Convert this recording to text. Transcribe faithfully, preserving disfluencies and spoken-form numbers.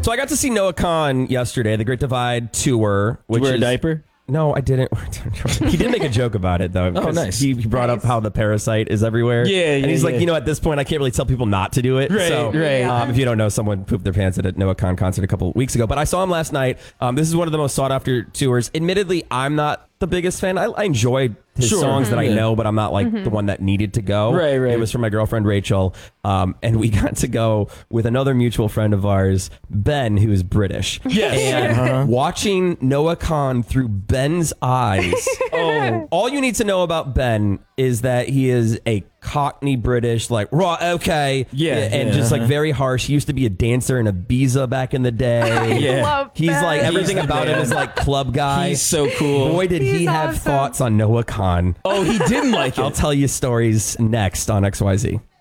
So I got to see Noah Khan yesterday, the Great Divide tour. Which Did you wear is, a diaper? No, I didn't. He did make a joke about it, though. Oh, nice. He, he brought Nice. up how the parasite is everywhere. Yeah, And yeah, he's like, yeah. you know, at this point, I can't really tell people not to do it. Right, so, right. Um, if you don't know, someone pooped their pants at a Noah Khan concert a couple weeks ago. But I saw him last night. Um, this is one of the most sought-after tours. Admittedly, I'm not the biggest fan. I, I enjoyed his Sure. songs that I Yeah. know, but I'm not like the one that needed to go. Right, right. It was for my girlfriend, Rachel. Um, and we got to go with another mutual friend of ours, Ben, who is British. Yes. And Uh-huh. watching Noah Khan through Ben's eyes. Oh, All you need to know about Ben is that he is a Cockney British, like, raw, okay. Yeah, And yeah, just like uh-huh. very harsh. He used to be a dancer in Ibiza back in the day. Yeah. Love He's Ben. like, everything He's the about him man. is like club guy. he's so cool. Boy, did he He's have awesome. thoughts on Noah Khan. Oh, he didn't like I'll it. tell you stories next on X Y Z.